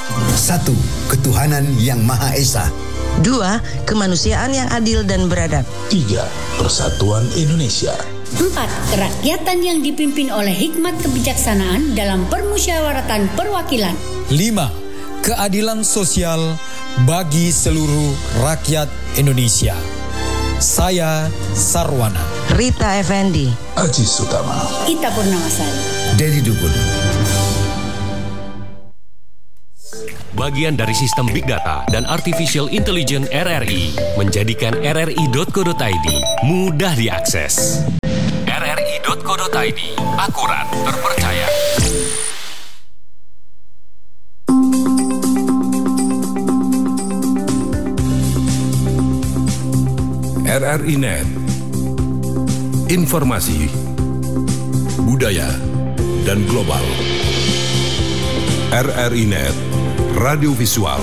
1. Ketuhanan yang Maha Esa. 2. Kemanusiaan yang adil dan beradab. 3. Persatuan Indonesia. 4. Kerakyatan yang dipimpin oleh hikmat kebijaksanaan dalam permusyawaratan perwakilan. 5. Keadilan sosial bagi seluruh rakyat Indonesia. Saya Sarwana. Rita Effendi. Aji Sutama. Ita Purnamasari. Dedi Dukun. Bagian dari sistem Big Data dan Artificial Intelligence RRI menjadikan rri.co.id mudah diakses. rri.co.id, akurat, terpercaya. RRI Net. Informasi, budaya, dan global. RRI Net, radio visual.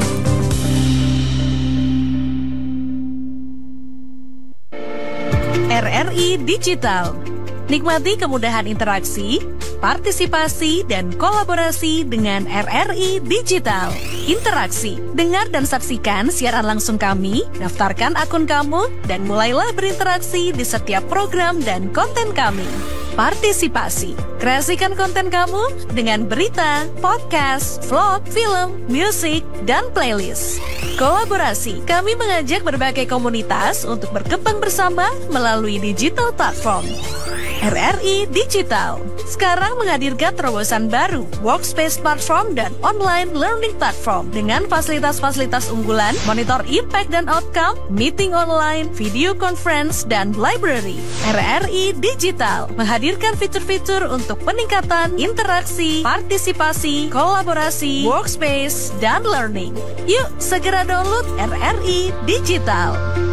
RRI Digital. Nikmati kemudahan interaksi, partisipasi, dan kolaborasi dengan RRI Digital. Interaksi, dengar dan saksikan siaran langsung kami, daftarkan akun kamu, dan mulailah berinteraksi di setiap program dan konten kami. Partisipasi, kreasikan konten kamu dengan berita, podcast, vlog, film, musik, dan playlist. Kolaborasi, kami mengajak berbagai komunitas untuk berkembang bersama melalui digital platform. RRI Digital sekarang menghadirkan terobosan baru, workspace platform dan online learning platform dengan fasilitas-fasilitas unggulan, monitor impact dan outcome, meeting online, video conference, dan library. RRI Digital menghadirkan fitur-fitur untuk peningkatan interaksi, partisipasi, kolaborasi, workspace, dan learning. Yuk segera download RRI Digital.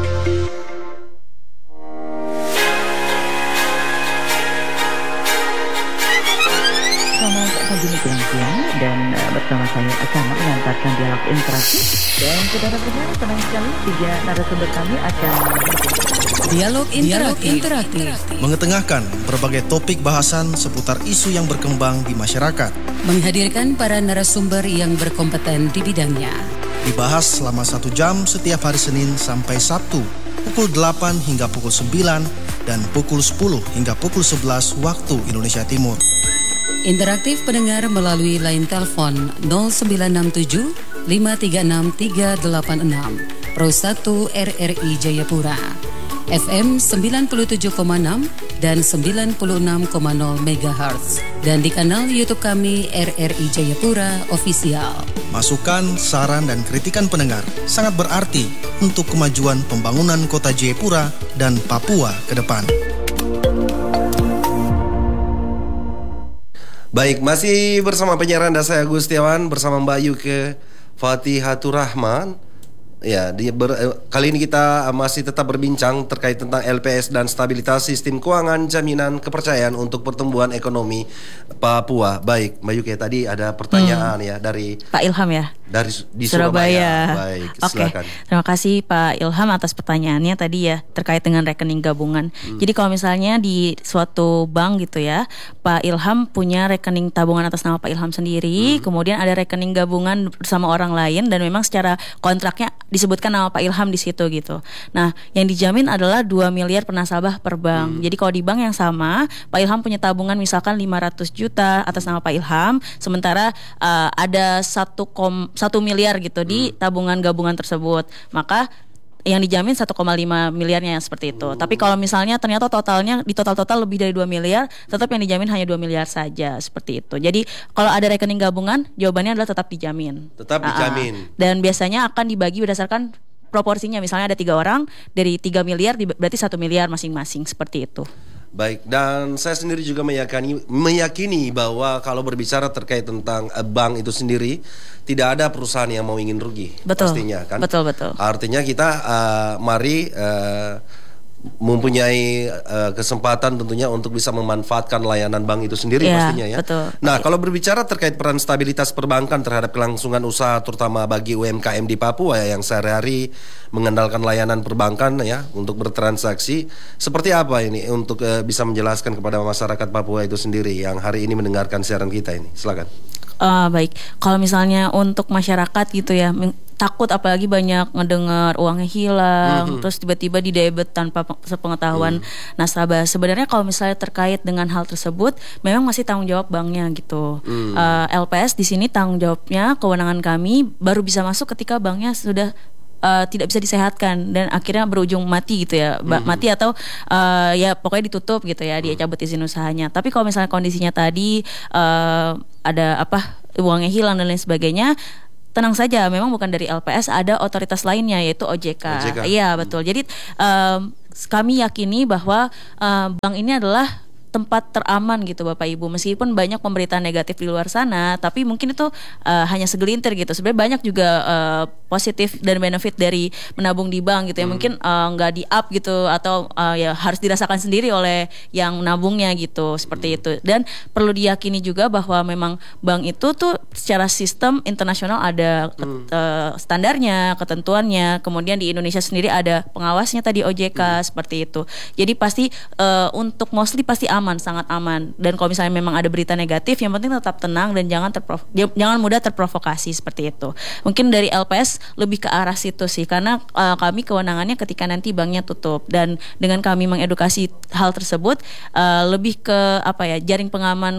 Pagi menjelang siang dan bersama saya akan mengantarkan dialog interaksi dan saudara-saudara senang sekali 3 narasumber kami akan dialog interaktif mengetengahkan berbagai topik bahasan seputar isu yang berkembang di masyarakat, menghadirkan para narasumber yang berkompeten di bidangnya, dibahas selama 1 jam setiap hari Senin sampai Sabtu pukul 8 hingga pukul 9 dan pukul 10 hingga pukul 11 waktu Indonesia Timur. Interaktif pendengar melalui line telepon 0967 536 386 Pro 1 RRI Jayapura, FM 97,6 dan 96,0 MHz, dan di kanal YouTube kami RRI Jayapura Official. Masukan, saran, dan kritikan pendengar sangat berarti untuk kemajuan pembangunan kota Jayapura dan Papua ke depan. Baik, masih bersama penyiar Anda, saya Gustiawan bersama Mbak Yuke Fatihatur Rahman. Ya, kali ini kita masih tetap berbincang terkait tentang LPS dan stabilitas sistem keuangan, jaminan kepercayaan untuk pertumbuhan ekonomi Papua. Baik, Mbak Yuke, tadi ada pertanyaan ya dari Pak Ilham ya, dari di Surabaya. Baik, silakan. Terima kasih Pak Ilham atas pertanyaannya tadi ya terkait dengan rekening gabungan. Jadi kalau misalnya di suatu bank gitu ya, Pak Ilham punya rekening tabungan atas nama Pak Ilham sendiri, kemudian ada rekening gabungan bersama orang lain dan memang secara kontraknya disebutkan nama Pak Ilham di situ gitu. Nah, yang dijamin adalah 2 miliar per nasabah per bank. Jadi kalau di bank yang sama, Pak Ilham punya tabungan misalkan 500 juta atas nama Pak Ilham, sementara ada 1 miliar gitu di tabungan gabungan tersebut. Maka yang dijamin 1,5 miliarnya seperti itu. Tapi kalau misalnya ternyata totalnya di total lebih dari 2 miliar, tetap yang dijamin hanya 2 miliar saja seperti itu. Jadi kalau ada rekening gabungan, jawabannya adalah tetap dijamin. Tetap dijamin. Dan biasanya akan dibagi berdasarkan proporsinya. Misalnya ada 3 orang, dari 3 miliar berarti 1 miliar masing-masing seperti itu. Baik, dan saya sendiri juga meyakini bahwa kalau berbicara terkait tentang bank itu sendiri, tidak ada perusahaan yang mau ingin rugi. Betul, pastinya kan. Betul. Artinya kita mari mempunyai kesempatan tentunya untuk bisa memanfaatkan layanan bank itu sendiri pastinya ya. Betul. Nah, kalau berbicara terkait peran stabilitas perbankan terhadap kelangsungan usaha terutama bagi UMKM di Papua yang sehari-hari mengandalkan layanan perbankan ya untuk bertransaksi, seperti apa ini untuk bisa menjelaskan kepada masyarakat Papua itu sendiri yang hari ini mendengarkan siaran kita ini? Silakan. Baik, kalau misalnya untuk masyarakat gitu ya, takut apalagi banyak ngedengar uangnya hilang, terus tiba-tiba di debit tanpa sepengetahuan nasabah. Sebenarnya kalau misalnya terkait dengan hal tersebut, memang masih tanggung jawab banknya gitu. LPS di sini tanggung jawabnya, kewenangan kami baru bisa masuk ketika banknya sudah tidak bisa disehatkan dan akhirnya berujung mati gitu ya, mati atau ya pokoknya ditutup gitu ya, dia cabut izin usahanya. Tapi kalau misalnya kondisinya tadi ada uangnya hilang dan lain sebagainya, tenang saja, memang bukan dari LPS, ada otoritas lainnya yaitu OJK. Iya betul. Jadi kami yakini bahwa bank ini adalah tempat teraman gitu Bapak Ibu, meskipun banyak pemberitaan negatif di luar sana, tapi mungkin itu hanya segelintir gitu. Sebenarnya banyak juga positif dan benefit dari menabung di bank gitu ya. Mungkin nggak di up gitu, atau ya harus dirasakan sendiri oleh yang nabungnya gitu, seperti itu. Dan perlu diyakini juga bahwa memang bank itu tuh secara sistem internasional ada standarnya, ketentuannya. Kemudian di Indonesia sendiri ada pengawasnya tadi, OJK, seperti itu. Jadi pasti untuk mostly pasti aman, sangat aman. Dan kalau misalnya memang ada berita negatif, yang penting tetap tenang dan jangan mudah terprovokasi, seperti itu. Mungkin dari LPS lebih ke arah situ sih, karena kami kewenangannya ketika nanti banknya tutup, dan dengan kami mengedukasi hal tersebut lebih ke jaring pengaman,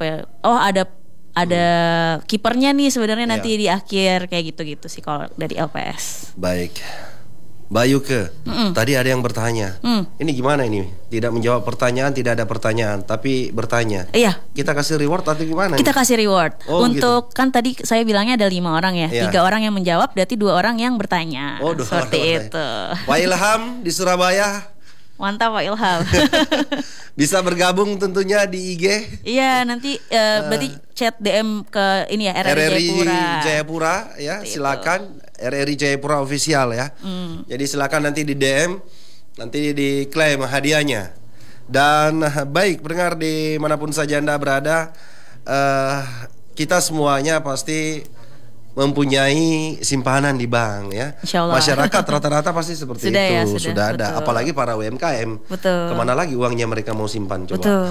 ada kipernya nih sebenarnya nanti di akhir, kayak gitu-gitu sih kalau dari LPS. Baik. Mbak Yuke, tadi ada yang bertanya, ini gimana ini? Tidak menjawab pertanyaan, tidak ada pertanyaan, tapi bertanya. Iya. Kita kasih reward atau gimana? Kita kasih reward. Untuk gitu. Kan tadi saya bilangnya ada 5 orang ya, 3 orang yang menjawab, berarti 2 orang yang bertanya. Seperti itu. Pak Ilham di Surabaya. Mantap Pak Ilham. Bisa bergabung tentunya di IG. Iya, nanti berarti chat DM ke ini ya, RRI Jayapura ya, silakan. RRI Jayapura official ya. Jadi silakan nanti di DM, nanti diklaim hadiahnya. Dan baik pendengar dimanapun saja Anda berada, kita semuanya pasti mempunyai simpanan di bank ya. Masyarakat rata-rata pasti seperti sudah itu, ya, sudah ada. Betul. Apalagi para UMKM. Betul. Kemana lagi uangnya mereka mau simpan coba? Betul.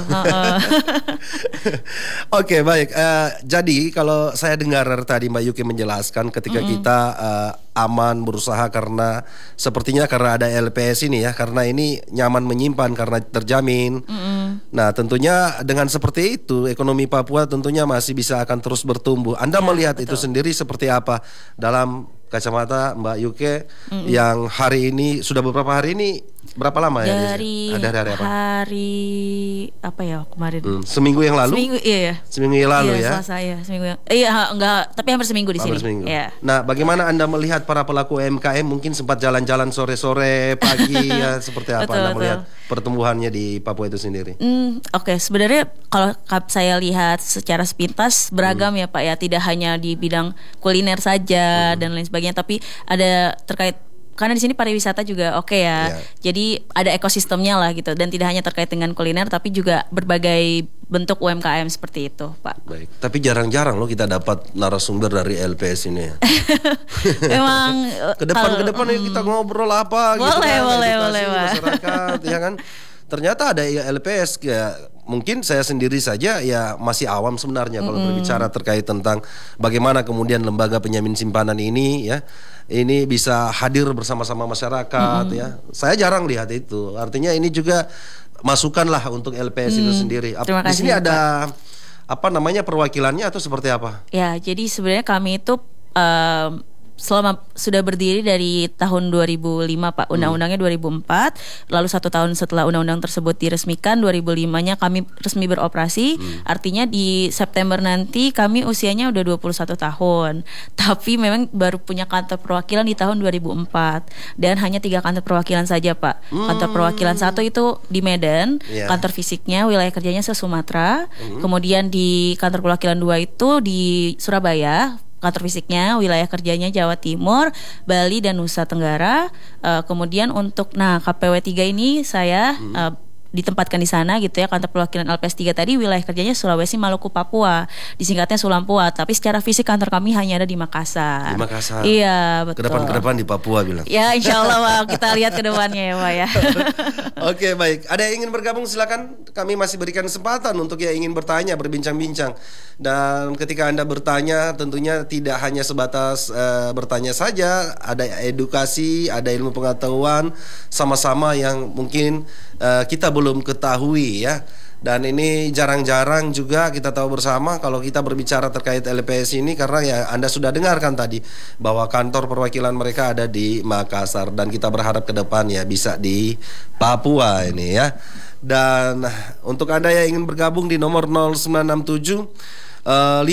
Oke, baik. Jadi kalau saya dengar tadi Mbak Yuki menjelaskan ketika kita aman berusaha karena sepertinya karena ada LPS ini ya, karena ini nyaman menyimpan karena terjamin. Nah, tentunya dengan seperti itu ekonomi Papua tentunya masih bisa akan terus bertumbuh. Anda melihat itu sendiri seperti apa dalam kacamata Mbak Yuke yang hari ini sudah beberapa hari ini, berapa lama ya? Dari hari apa ya kemarin? Seminggu yang lalu? Seminggu yang lalu ya? Selasa ya, seminggu yang enggak, tapi hampir seminggu di sini. Ya. Nah, bagaimana Anda melihat para pelaku UMKM mungkin sempat jalan-jalan sore-sore, pagi ya, seperti apa Anda melihat pertumbuhannya di Papua itu sendiri? Oke, sebenarnya kalau saya lihat secara sepintas beragam ya Pak ya, tidak hanya di bidang kuliner saja dan lain sebagainya, tapi ada terkait, karena di sini pariwisata juga ya. Jadi ada ekosistemnya lah gitu, dan tidak hanya terkait dengan kuliner tapi juga berbagai bentuk UMKM seperti itu, Pak. Baik, tapi jarang-jarang loh kita dapat narasumber dari LPS ini ya. Emang ke depan kita ngobrol apa gitu kan, boleh masyarakat ya kan. Ternyata ada LPS ya, mungkin saya sendiri saja ya masih awam sebenarnya kalau berbicara terkait tentang bagaimana kemudian lembaga penjamin simpanan ini ya, ini bisa hadir bersama-sama masyarakat ya. Saya jarang lihat itu. Artinya ini juga masukan lah untuk LPS itu sendiri. Di sini ada perwakilannya atau seperti apa? Ya, jadi sebenarnya kami itu selama sudah berdiri dari tahun 2005 Pak, undang-undangnya 2004, lalu 1 tahun setelah undang-undang tersebut diresmikan 2005-nya kami resmi beroperasi. Artinya di September nanti kami usianya udah 21 tahun. Tapi memang baru punya kantor perwakilan di tahun 2004 dan hanya 3 kantor perwakilan saja Pak. Kantor perwakilan 1 itu di Medan, kantor fisiknya, wilayah kerjanya se-Sumatera. Kemudian di kantor perwakilan 2 itu di Surabaya, kantor fisiknya, wilayah kerjanya Jawa Timur, Bali dan Nusa Tenggara. Kemudian untuk KPW 3 ini saya ditempatkan di sana gitu ya, kantor perwakilan LPS 3 tadi wilayah kerjanya Sulawesi, Maluku, Papua, disingkatnya Sulampua, tapi secara fisik kantor kami hanya ada di Makassar. Di Makassar. Iya, betul. Ke depan di Papua bilang. Ya, insya Allah Pak, kita lihat ke depannya ya Pak ya. Oke, baik. Ada yang ingin bergabung silakan. Kami masih berikan kesempatan untuk yang ingin bertanya, berbincang-bincang. Dan ketika Anda bertanya, tentunya tidak hanya sebatas bertanya saja, ada edukasi, ada ilmu pengetahuan sama-sama yang mungkin kita belum ketahui ya. Dan ini jarang-jarang juga kita tahu bersama kalau kita berbicara terkait LPS ini, karena ya Anda sudah dengarkan tadi bahwa kantor perwakilan mereka ada di Makassar, dan kita berharap ke depan ya bisa di Papua ini ya. Dan untuk Anda yang ingin bergabung di nomor 0967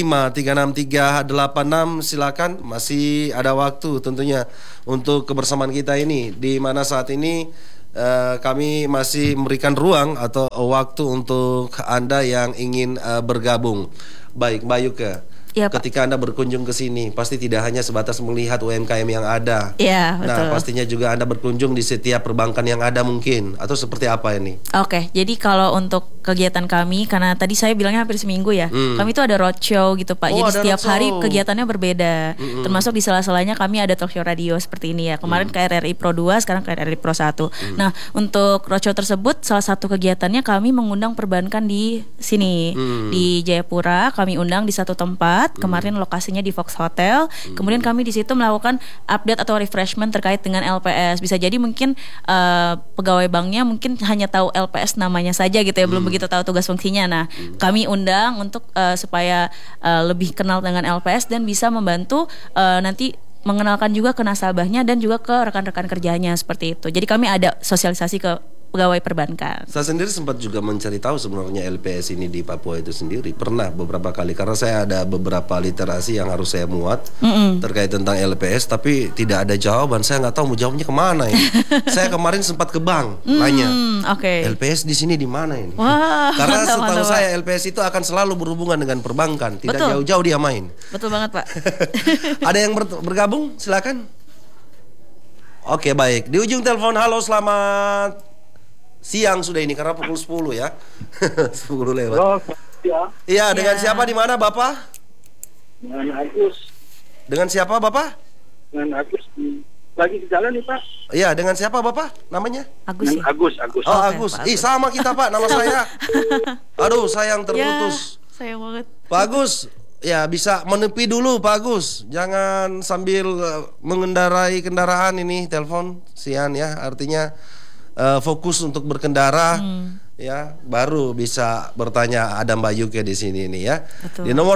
5363886 silakan, masih ada waktu tentunya untuk kebersamaan kita ini, di mana saat ini kami masih memberikan ruang atau waktu untuk Anda yang ingin bergabung. Baik, Mbak Yuke. Ya, ketika Anda berkunjung ke sini, pasti tidak hanya sebatas melihat UMKM yang ada. Iya, betul. Nah, pastinya juga Anda berkunjung di setiap perbankan yang ada mungkin, atau seperti apa ini? Oke, jadi kalau untuk kegiatan kami, karena tadi saya bilangnya hampir seminggu ya, kami itu ada roadshow gitu Pak. Jadi setiap hari kegiatannya berbeda. Termasuk di sela-selanya kami ada talk show radio seperti ini ya. Kemarin KRRI Pro 2, sekarang KRRI Pro 1. Nah, untuk roadshow tersebut salah satu kegiatannya kami mengundang perbankan di sini, di Jayapura. Kami undang di satu tempat. Kemarin lokasinya di Fox Hotel. Kemudian kami di situ melakukan update atau refreshment terkait dengan LPS. Bisa jadi mungkin pegawai banknya mungkin hanya tahu LPS namanya saja gitu ya, belum begitu tahu tugas fungsinya. Nah, kami undang untuk supaya lebih kenal dengan LPS dan bisa membantu nanti mengenalkan juga ke nasabahnya dan juga ke rekan-rekan kerjanya seperti itu. Jadi kami ada sosialisasi ke pegawai perbankan. Saya sendiri sempat juga mencari tahu sebenarnya LPS ini di Papua itu sendiri. Pernah beberapa kali, karena saya ada beberapa literasi yang harus saya muat terkait tentang LPS, tapi tidak ada jawaban. Saya nggak tahu mau jawabnya kemana ya. Saya kemarin sempat ke bank nanya, LPS di sini di mana ini? Wah, karena setahu saya LPS itu akan selalu berhubungan dengan perbankan, tidak jauh-jauh dia main. Betul banget Pak. Ada yang bergabung? Silakan. Oke, baik. Di ujung telepon, halo, selamat siang sudah ini, karena pukul 10 ya. 10 lewat. Halo, ya. Iya, dengan siapa di mana Bapak? Dengan Agus. Dengan siapa Bapak? Dengan Agus. Lagi di jalan nih Pak. Iya, dengan siapa Bapak namanya? Agus. Ya? Agus. Oh, Agus. Ih, sama kita Pak, nama saya. Aduh, sayang terputus. Ya, sayang banget. Pak Agus, ya bisa menepi dulu Pak Agus. Jangan sambil mengendarai kendaraan ini, telepon sian ya. Artinya fokus untuk berkendara ya, baru bisa bertanya. Ada Mbak Yuke di sini ini ya. Betul. Di nomor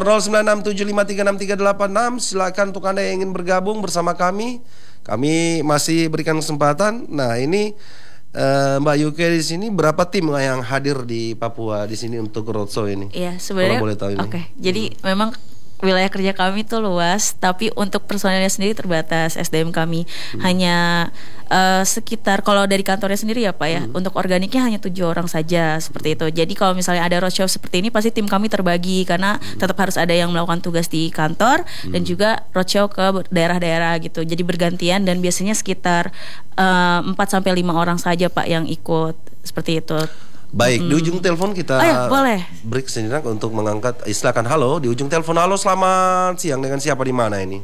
0967536386 silakan untuk Anda yang ingin bergabung bersama kami. Kami masih berikan kesempatan. Nah, ini Mbak Yuke di sini, berapa tim yang hadir di Papua di sini untuk roadshow ini? Iya, sebenarnya. Oke. Jadi memang wilayah kerja kami tuh luas, tapi untuk personelnya sendiri terbatas. SDM kami hanya sekitar, kalau dari kantornya sendiri ya Pak ya, untuk organiknya hanya 7 orang saja seperti itu. Jadi kalau misalnya ada roadshow seperti ini, pasti tim kami terbagi karena tetap harus ada yang melakukan tugas di kantor dan juga roadshow ke daerah-daerah gitu. Jadi bergantian, dan biasanya sekitar 4-5 orang saja Pak yang ikut seperti itu. Baik, di ujung telepon kita boleh break sejenak untuk mengangkat. Silakan, halo, di ujung telepon. Halo, selamat siang, dengan siapa di mana ini?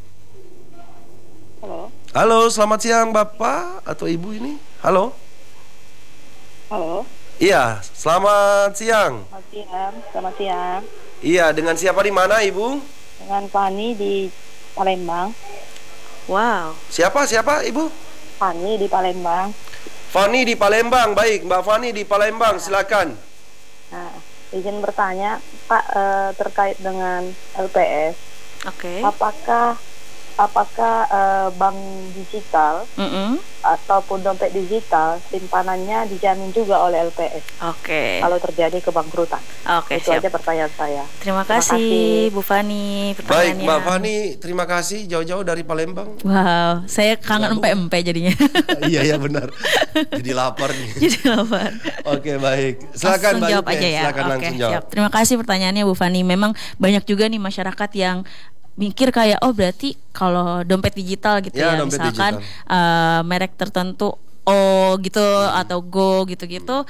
Halo, selamat siang Bapak atau Ibu ini? Halo. Halo. Iya, selamat siang. Selamat siang. Iya, dengan siapa di mana Ibu? Dengan Fani di Palembang. Wow. Siapa Ibu? Fani di Palembang. Fani di Palembang, baik Mbak Fani di Palembang, silakan. Nah, izin bertanya Pak, terkait dengan LPS. Oke. Apakah bank digital ataupun dompet digital simpanannya dijamin juga oleh LPS? Oke. Kalau terjadi kebangkrutan. Oke, itu siap. aja pertanyaan saya. Terima kasih Bu Fani pertanyaannya. Baik Mbak Fani, terima kasih jauh-jauh dari Palembang. Wow, saya kangen empe-empe jadinya. Iya benar. Jadi lapar nih. Jadi lapar. Oke, baik. Silakan Mbak Yuke, ya. silakan langsung jawab. Siap. Terima kasih pertanyaannya Bu Fani. Memang banyak juga nih masyarakat yang mikir kayak, oh berarti kalau dompet digital gitu ya misalkan merek tertentu O gitu atau Go gitu-gitu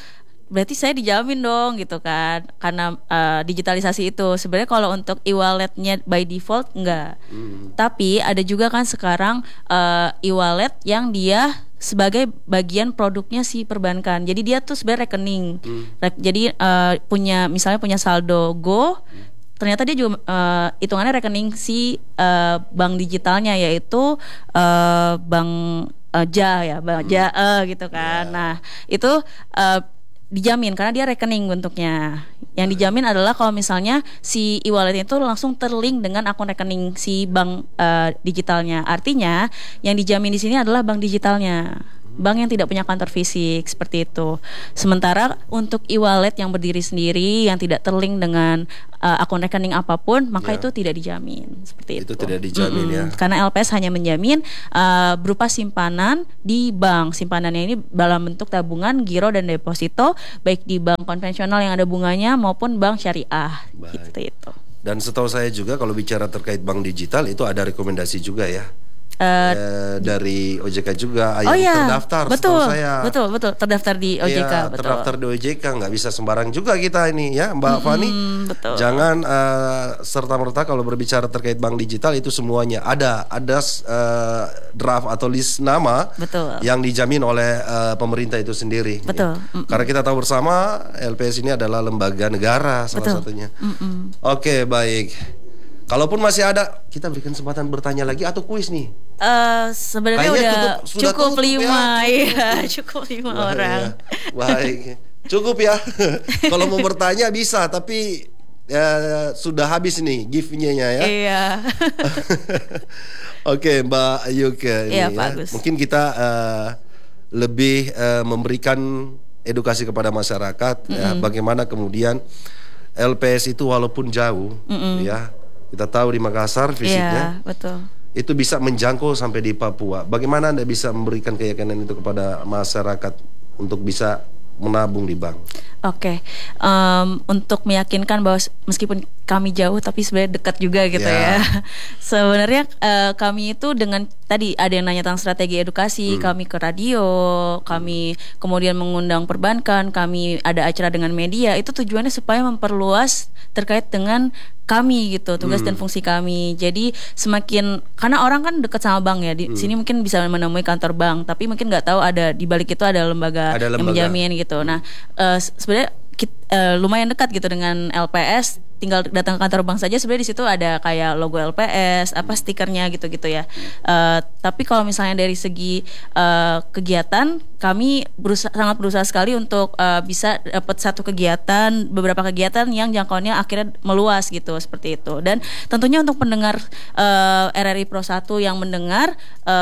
berarti saya dijamin dong gitu kan, karena digitalisasi itu. Sebenarnya kalau untuk e-walletnya by default enggak, tapi ada juga kan sekarang e-wallet yang dia sebagai bagian produknya si perbankan. Jadi dia tuh sebenarnya rekening. Jadi misalnya punya saldo Go, ternyata dia juga hitungannya rekening si bank digitalnya, yaitu bank bank gitu kan. Nah itu dijamin karena dia rekening bentuknya. Yang dijamin adalah kalau misalnya si e-wallet itu langsung terlink dengan akun rekening si bank digitalnya. Artinya yang dijamin di sini adalah bank digitalnya, bank yang tidak punya kantor fisik, seperti itu. Sementara untuk e-wallet yang berdiri sendiri, yang tidak terlink dengan akun rekening apapun, maka itu tidak dijamin, seperti itu. Itu tidak dijamin ya. Karena LPS hanya menjamin berupa simpanan di bank. Simpanannya ini dalam bentuk tabungan, giro dan deposito, baik di bank konvensional yang ada bunganya maupun bank syariah. Gitu itu. Dan setahu saya juga kalau bicara terkait bank digital itu ada rekomendasi juga ya. Dari OJK juga yang terdaftar, betul, saya. Betul terdaftar di OJK. Iya, terdaftar di OJK, nggak bisa sembarang juga kita ini ya, Mbak Fani. Betul. Jangan serta-merta kalau berbicara terkait bank digital itu semuanya ada draft atau list nama yang dijamin oleh pemerintah itu sendiri. Betul. Ya. Karena kita tahu bersama LPS ini adalah lembaga negara salah satunya. Oke, baik. Kalaupun masih ada, kita berikan kesempatan bertanya lagi atau kuis nih? Sebenarnya cukup 5 ya, cukup 5 orang. Ya. Baik, cukup ya. Kalau mau bertanya bisa, tapi sudah habis nih gift-nya ya. Iya. Oke, Mbak Yuke ini ya. Mungkin kita lebih memberikan edukasi kepada masyarakat ya, bagaimana kemudian LPS itu walaupun jauh ya. Kita tahu di Makassar fisiknya, betul. Itu bisa menjangkau sampai di Papua. Bagaimana Anda bisa memberikan keyakinan itu kepada masyarakat untuk bisa menabung di bank? Oke, untuk meyakinkan bahwa meskipun kami jauh tapi sebenarnya dekat juga gitu ya. Sebenarnya kami itu dengan tadi ada yang nanya tentang strategi edukasi, kami ke radio, kami kemudian mengundang perbankan, kami ada acara dengan media. Itu tujuannya supaya memperluas terkait dengan kami gitu, tugas dan fungsi kami. Jadi semakin, karena orang kan dekat sama bank ya, di sini mungkin bisa menemui kantor bank, tapi mungkin nggak tahu ada di balik itu ada lembaga yang menjamin gitu. Nah sebenarnya lumayan dekat gitu dengan LPS. Tinggal datang ke kantor bank saja sebenarnya di situ ada kayak logo LPS, apa stikernya gitu-gitu ya. Tapi kalau misalnya dari segi kegiatan, kami sangat berusaha sekali untuk bisa dapat satu kegiatan, beberapa kegiatan yang jangkauannya akhirnya meluas gitu, seperti itu. Dan tentunya untuk pendengar RRI Pro 1 yang mendengar,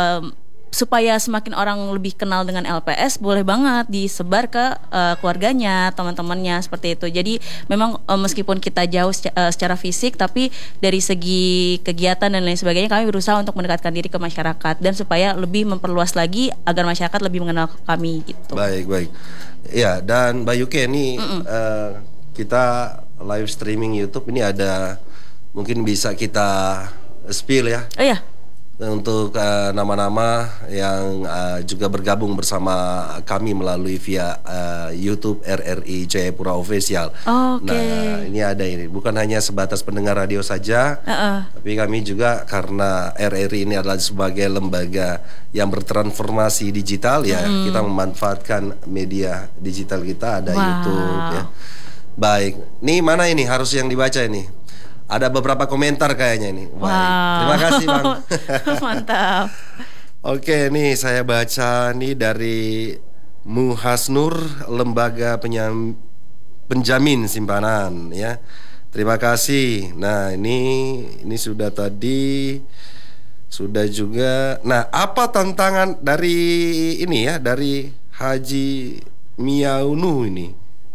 supaya semakin orang lebih kenal dengan LPS, boleh banget disebar ke keluarganya, teman-temannya, seperti itu. Jadi memang meskipun kita jauh secara fisik, tapi dari segi kegiatan dan lain sebagainya kami berusaha untuk mendekatkan diri ke masyarakat dan supaya lebih memperluas lagi agar masyarakat lebih mengenal kami gitu. Baik. Ya, dan Mbak Yuke ini kita live streaming YouTube ini ada, mungkin bisa kita spill ya. Oh iya. Untuk nama-nama yang juga bergabung bersama kami melalui via YouTube RRI Jayapura Official. Nah, ini ada ini, bukan hanya sebatas pendengar radio saja, tapi kami juga karena RRI ini adalah sebagai lembaga yang bertransformasi digital ya, kita memanfaatkan media digital kita, ada YouTube ya. Baik, nih mana ini harus yang dibaca ini? Ada beberapa komentar kayaknya ini. Terima kasih Bang. Mantap. Oke, nih saya baca nih dari Muhasnur, lembaga penjamin simpanan ya. Terima kasih. Nah, ini sudah tadi, sudah juga. Nah, apa tantangan dari ini ya, dari Haji Miaunu ini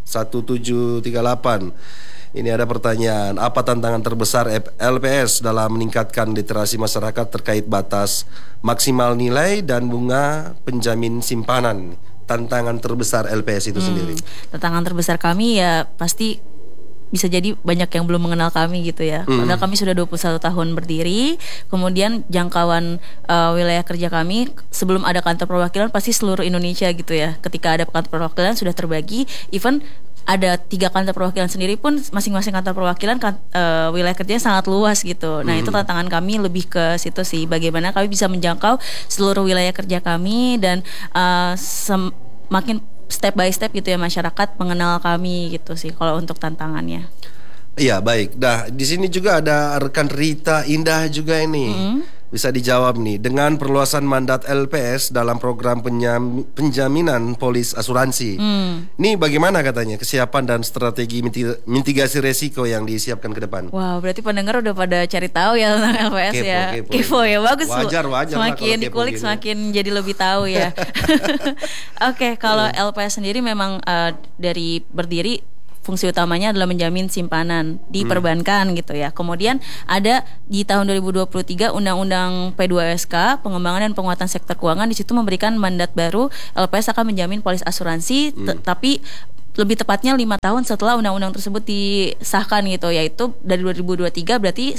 1738. Ini ada pertanyaan, apa tantangan terbesar LPS dalam meningkatkan literasi masyarakat terkait batas maksimal nilai dan bunga penjamin simpanan? Tantangan terbesar LPS itu sendiri. Tantangan terbesar kami ya pasti bisa jadi banyak yang belum mengenal kami gitu ya. Padahal kami sudah 21 tahun berdiri. Kemudian jangkauan wilayah kerja kami sebelum ada kantor perwakilan pasti seluruh Indonesia gitu ya. Ketika ada kantor perwakilan sudah terbagi, even ada 3 kantor perwakilan sendiri pun masing-masing kantor perwakilan wilayah kerjanya sangat luas gitu. Nah itu tantangan kami lebih ke situ sih, bagaimana kami bisa menjangkau seluruh wilayah kerja kami dan semakin step by step gitu ya masyarakat mengenal kami gitu sih kalau untuk tantangannya. Iya baik. Nah di sini juga ada rekan Rita Indah juga ini. Bisa dijawab nih, dengan perluasan mandat LPS dalam program penjaminan polis asuransi. Ini bagaimana katanya kesiapan dan strategi mitigasi resiko yang disiapkan ke depan? Wow, berarti pendengar udah pada cari tahu ya tentang LPS ya. Kepo ya, bagus. Wajar semakin dikulik semakin jadi lebih tahu ya. Oke, kalau LPS sendiri memang dari berdiri fungsi utamanya adalah menjamin simpanan di perbankan gitu ya. Kemudian ada di tahun 2023 Undang-Undang P2SK pengembangan dan penguatan sektor keuangan, di situ memberikan mandat baru LPS akan menjamin polis asuransi tapi lebih tepatnya 5 tahun setelah undang-undang tersebut disahkan gitu, yaitu dari 2023 berarti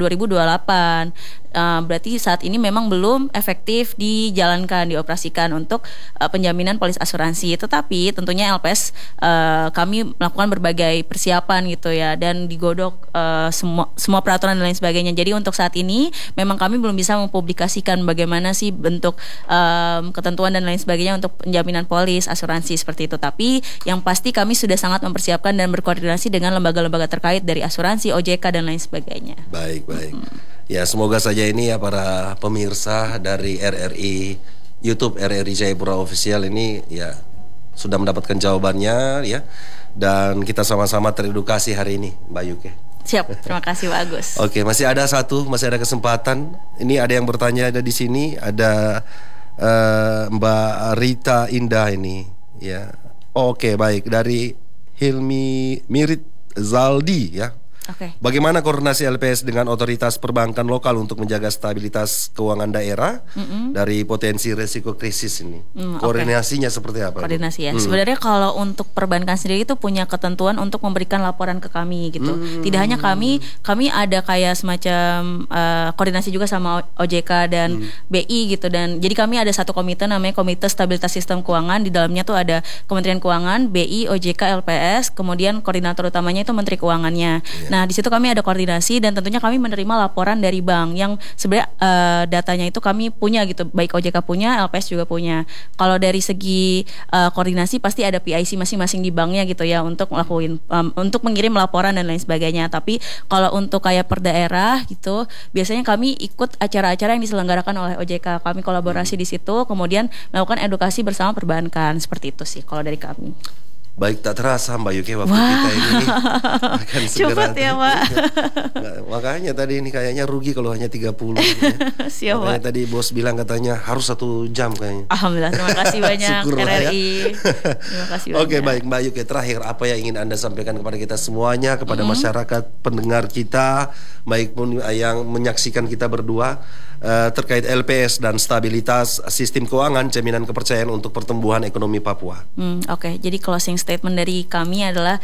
2028. Berarti saat ini memang belum efektif dijalankan, dioperasikan untuk penjaminan polis asuransi. Tetapi tentunya LPS kami melakukan berbagai persiapan gitu ya, dan digodok semua peraturan dan lain sebagainya. Jadi untuk saat ini memang kami belum bisa mempublikasikan bagaimana sih bentuk ketentuan dan lain sebagainya untuk penjaminan polis asuransi seperti itu. Tapi yang pasti kami sudah sangat mempersiapkan dan berkoordinasi dengan lembaga-lembaga terkait dari asuransi, OJK dan lain sebagainya. Baik. Ya semoga saja ini ya para pemirsa dari RRI YouTube RRI Jayapura Official ini ya sudah mendapatkan jawabannya ya, dan kita sama-sama teredukasi hari ini, Mbak Yuke. Siap, terima kasih Pak Agus. Oke, masih ada kesempatan. Ini ada yang bertanya, ada di sini ada Mbak Rita Indah ini ya. Oke, baik, dari Hilmi Mirit Zaldi ya. Bagaimana koordinasi LPS dengan otoritas perbankan lokal untuk menjaga stabilitas keuangan daerah dari potensi resiko krisis ini? Koordinasinya seperti apa? Koordinasi ya. Sebenarnya kalau untuk perbankan sendiri itu punya ketentuan untuk memberikan laporan ke kami gitu. Tidak hanya kami ada kayak semacam koordinasi juga sama OJK dan BI gitu, dan jadi kami ada satu komite namanya Komite Stabilitas Sistem Keuangan. Di dalamnya tuh ada Kementerian Keuangan, BI, OJK, LPS, kemudian koordinator utamanya itu Menteri Keuangannya. Nah, di situ kami ada koordinasi dan tentunya kami menerima laporan dari bank yang sebenarnya datanya itu kami punya gitu, baik OJK punya, LPS juga punya. Kalau dari segi koordinasi pasti ada PIC masing-masing di banknya gitu ya untuk untuk mengirim laporan dan lain sebagainya. Tapi kalau untuk kayak per daerah gitu, biasanya kami ikut acara-acara yang diselenggarakan oleh OJK. Kami kolaborasi di situ, kemudian melakukan edukasi bersama perbankan, seperti itu sih kalau dari kami. Baik, tak terasa Mbak Yuke waktu kita ini akan segera. Cepat ya Pak. Makanya tadi ini kayaknya rugi kalau hanya 30 ya. Siap, makanya Pak. tadi bos bilang katanya harus 1 jam kayaknya. Alhamdulillah, terima kasih banyak RRI ya. Terima kasih banyak. Oke, baik Mbak Yuke, terakhir apa yang ingin Anda sampaikan kepada kita semuanya, kepada masyarakat pendengar kita, baik pun yang menyaksikan kita berdua terkait LPS dan stabilitas sistem keuangan, jaminan kepercayaan untuk pertumbuhan ekonomi Papua. Oke, jadi closing statement dari kami adalah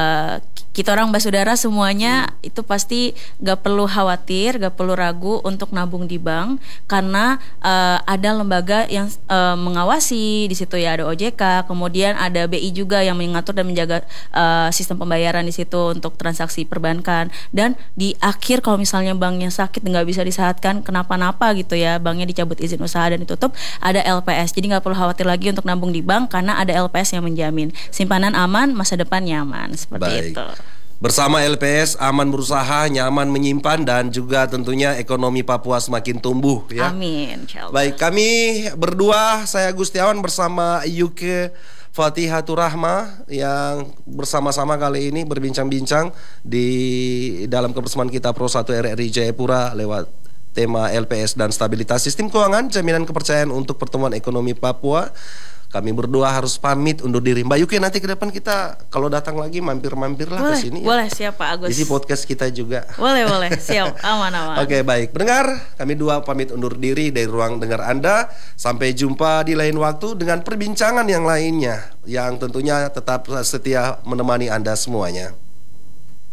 kita orang basudara semuanya itu pasti gak perlu khawatir, gak perlu ragu untuk nabung di bank, karena ada lembaga yang mengawasi di situ ya, ada OJK, kemudian ada BI juga yang mengatur dan menjaga sistem pembayaran di situ untuk transaksi perbankan. Dan di akhir kalau misalnya banknya sakit nggak bisa disehatkan, kenapa-napa gitu ya, banknya dicabut izin usaha dan ditutup, ada LPS. Jadi nggak perlu khawatir lagi untuk nabung di bank karena ada LPS yang menjamin simpanan aman, masa depan nyaman, seperti itu. Bersama LPS aman berusaha, nyaman menyimpan, dan juga tentunya ekonomi Papua semakin tumbuh ya. Amin. Baik, kami berdua, saya Gustiawan bersama Yuke Fatihatur Rahma yang bersama-sama kali ini berbincang-bincang di dalam kebersamaan kita Pro 1 RRI Jayapura lewat tema LPS dan stabilitas sistem keuangan, jaminan kepercayaan untuk pertumbuhan ekonomi Papua. Kami berdua harus pamit undur diri. Mbak Yuki, nanti ke depan kita kalau datang lagi mampir-mampirlah ke sini. Boleh, siap Pak Agus. Isi podcast kita juga. Boleh, siap. Aman. Oke, baik. Pendengar, kami dua pamit undur diri dari ruang dengar Anda. Sampai jumpa di lain waktu dengan perbincangan yang lainnya yang tentunya tetap setia menemani Anda semuanya.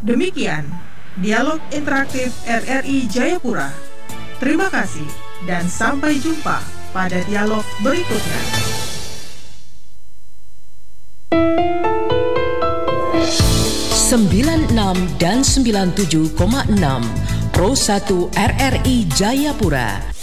Demikian Dialog Interaktif RRI Jayapura. Terima kasih dan sampai jumpa pada dialog berikutnya. 96 dan 97,6 Pro 1 RRI Jayapura